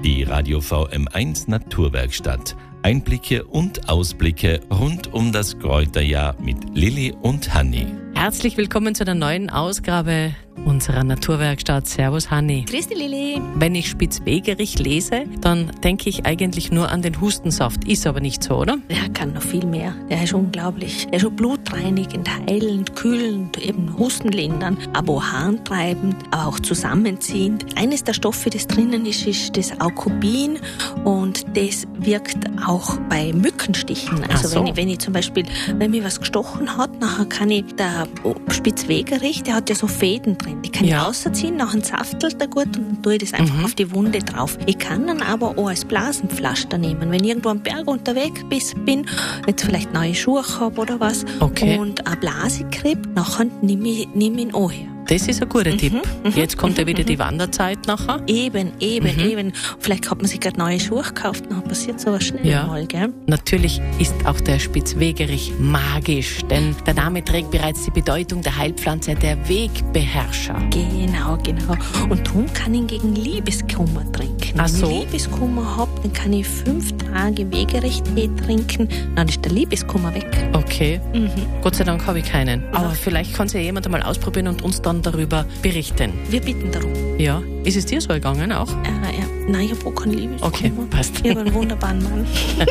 Die Radio VM1 Naturwerkstatt. Einblicke und Ausblicke rund um das Kräuterjahr mit Lilly und Hanni. Herzlich willkommen zu der neuen Ausgabe unserer Naturwerkstatt. Servus Hanni. Grüß dich Lilly. Wenn ich Spitzwegerich lese, dann denke ich eigentlich nur an den Hustensaft. Ist aber nicht so, oder? Der kann noch viel mehr. Der ist unglaublich. Der ist schon blutreinigend, heilend, kühlend, eben hustenlindernd, aber auch harntreibend, aber auch zusammenziehend. Eines der Stoffe, das drinnen ist das Aukubin und das wirkt auch bei Mückenstichen. Also so. wenn ich zum Beispiel, wenn mir was gestochen hat, nachher kann ich, der Spitzwegerich, der hat ja so Fäden drin. Die kann ich rausziehen, nachher saftelt er gut und dann tue ich das einfach auf die Wunde drauf. Ich kann dann aber auch als Blasenpflaster nehmen. Wenn ich irgendwo am Berg unterwegs bin, jetzt vielleicht neue Schuhe habe oder was und eine Blase kriege, nachher nehme ich ihn auch her. Das ist ein guter Tipp. Jetzt kommt ja wieder die Wanderzeit nachher. Eben. Vielleicht hat man sich gerade neue Schuhe gekauft, dann passiert sowas schnell mal, gell? Natürlich ist auch der Spitzwegerich magisch, denn der Name trägt bereits die Bedeutung der Heilpflanze, der Wegbeherrscher. Genau. Und darum kann ich gegen Liebeskummer trinken. Ach so? Wenn ich Liebeskummer habe, dann kann ich 5 Tage Wegerich-Tee trinken, dann ist der Liebeskummer weg. Okay. Gott sei Dank habe ich keinen. Aber vielleicht kann es ja jemand einmal ausprobieren und uns dann darüber berichten. Wir bitten darum. Ja. Ist es dir so gegangen auch? Ja. Nein, ich habe auch keinen Liebeskummer. Okay, passt. Ich habe einen wunderbaren Mann.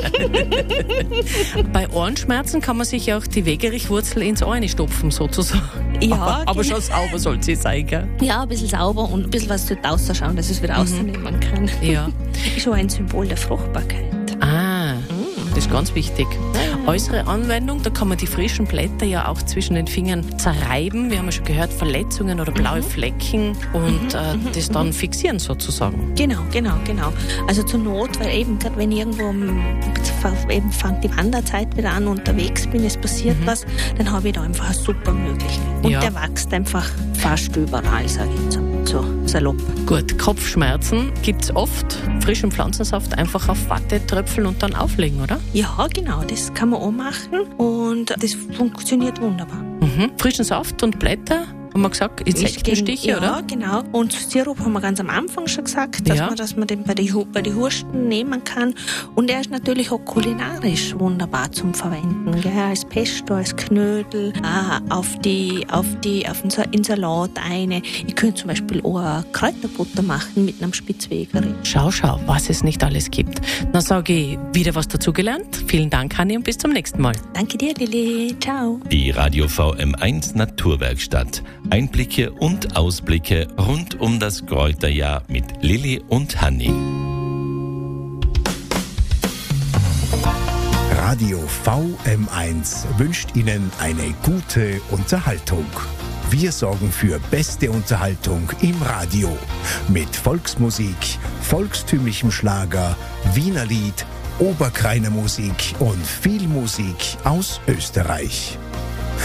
Bei Ohrenschmerzen kann man sich auch die Wegerichwurzel ins Ohr stopfen, sozusagen. Ja, aber schon sauber soll sie sein, gell? Ja, ein bisschen sauber und ein bisschen was dort rausschauen, dass es wieder rausnehmen kann. Ja. Ist schon ein Symbol der Fruchtbarkeit. Das ist ganz wichtig. Äußere Anwendung, da kann man die frischen Blätter ja auch zwischen den Fingern zerreiben. Wir haben ja schon gehört, Verletzungen oder blaue Flecken und das dann fixieren sozusagen. Genau. Also zur Not, weil eben gerade wenn ich irgendwo eben fängt die Wanderzeit wieder an, unterwegs bin, es passiert was, dann habe ich da einfach eine super Möglichkeit. Und der wächst einfach fast überall, sage ich so salopp. Gut, Kopfschmerzen gibt's oft. Frischen Pflanzensaft einfach auf Watte tröpfeln und dann auflegen, oder? Ja, genau, das kann man auch machen und das funktioniert wunderbar. Frischen Saft und Blätter, haben wir gesagt, Insektenstiche, oder? Ja, genau. Und Sirup haben wir ganz am Anfang schon gesagt, dass man den bei den Husten nehmen kann. Und er ist natürlich auch kulinarisch wunderbar zum Verwenden. Gell? Als Pesto, als Knödel, in Salat eine. Ich könnte zum Beispiel auch eine Kräuterbutter machen mit einem Spitzwegerich. Schau, was es nicht alles gibt. Dann sage ich wieder was dazugelernt. Vielen Dank, Hanni, und bis zum nächsten Mal. Danke dir, Lilly. Ciao. Die Radio VM1 Naturwerkstatt. Einblicke und Ausblicke rund um das Kräuterjahr mit Lilly und Hanni. Radio VM1 wünscht Ihnen eine gute Unterhaltung. Wir sorgen für beste Unterhaltung im Radio mit Volksmusik, volkstümlichem Schlager, Wiener Lied, Oberkreiner Musik und viel Musik aus Österreich.